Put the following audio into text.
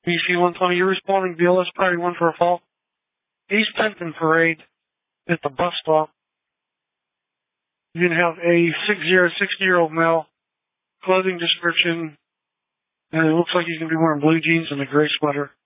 BC-120, you're responding BLS Priority 1 for a fall. East Penton Parade at the bus stop. You're going to have a 60-year-old male, clothing description, and it looks like he's going to be wearing blue jeans and a gray sweater.